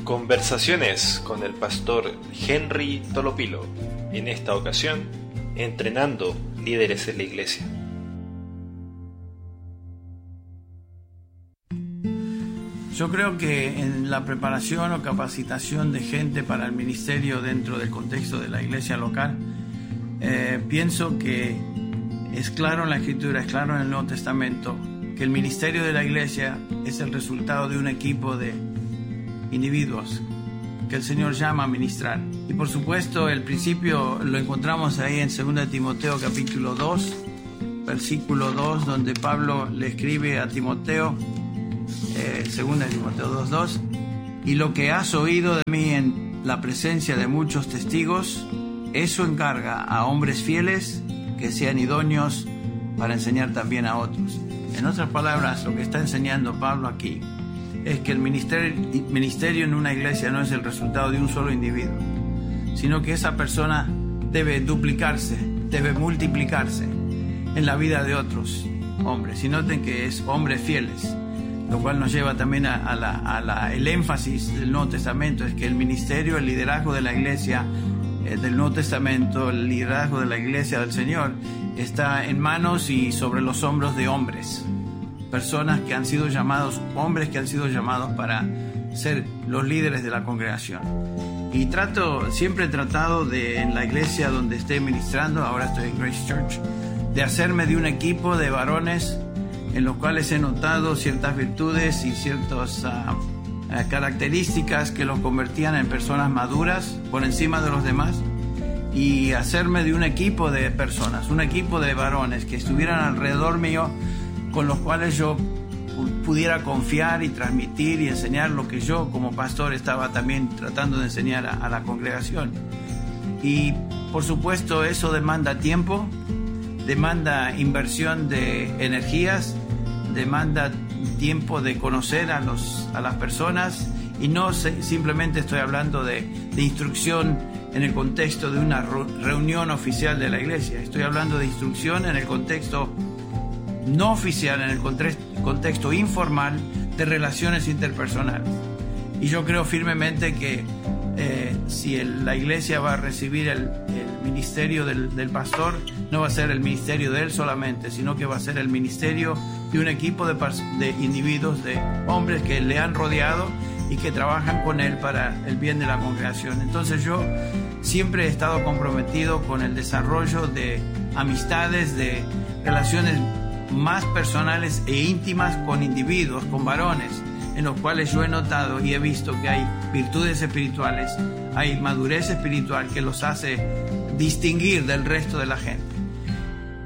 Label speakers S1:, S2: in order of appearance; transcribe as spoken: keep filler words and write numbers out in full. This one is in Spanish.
S1: Conversaciones con el pastor Henry Tolopilo, en esta ocasión, entrenando líderes en la iglesia.
S2: Yo creo que en la preparación o capacitación de gente para el ministerio dentro del contexto de la iglesia local, eh, pienso que es claro en la Escritura, es claro en el Nuevo Testamento, que el ministerio de la iglesia es el resultado de un equipo de individuos que el Señor llama a ministrar. Y por supuesto el principio lo encontramos ahí en segunda de Timoteo capítulo dos, versículo dos, donde Pablo le escribe a Timoteo, eh, segunda de Timoteo dos dos, y lo que has oído de mí en la presencia de muchos testigos, eso encarga a hombres fieles que sean idóneos para enseñar también a otros. En otras palabras, lo que está enseñando Pablo aquí es que el ministerio, ministerio en una iglesia no es el resultado de un solo individuo, sino que esa persona debe duplicarse, debe multiplicarse en la vida de otros hombres. Y noten que es hombres fieles, lo cual nos lleva también a, a, la, a la, el énfasis del Nuevo Testamento, es que el ministerio, el liderazgo de la iglesia eh, del Nuevo Testamento, el liderazgo de la iglesia del Señor, está en manos y sobre los hombros de hombres. Personas que han sido llamados, hombres que han sido llamados para ser los líderes de la congregación. Y trato, siempre he tratado de, en la iglesia donde esté ministrando, ahora estoy en Grace Church, de hacerme de un equipo de varones en los cuales he notado ciertas virtudes y ciertas uh, uh, características que los convertían en personas maduras por encima de los demás, y hacerme de un equipo de personas, un equipo de varones que estuvieran alrededor mío, con los cuales yo pudiera confiar y transmitir y enseñar lo que yo como pastor estaba también tratando de enseñar a, a la congregación. Y por supuesto eso demanda tiempo, demanda inversión de energías, demanda tiempo de conocer a, los, a las personas, y no se, simplemente estoy hablando de, de instrucción en el contexto de una reunión oficial de la iglesia, estoy hablando de instrucción en el contexto no oficial, en el contexto informal de relaciones interpersonales. Y yo creo firmemente que eh, si el, la iglesia va a recibir el, el ministerio del, del pastor, no va a ser el ministerio de él solamente, sino que va a ser el ministerio de un equipo de, de individuos, de hombres que le han rodeado y que trabajan con él para el bien de la congregación. Entonces yo siempre he estado comprometido con el desarrollo de amistades, de relaciones más personales e íntimas con individuos, con varones, en los cuales yo he notado y he visto que hay virtudes espirituales, hay madurez espiritual que los hace distinguir del resto de la gente.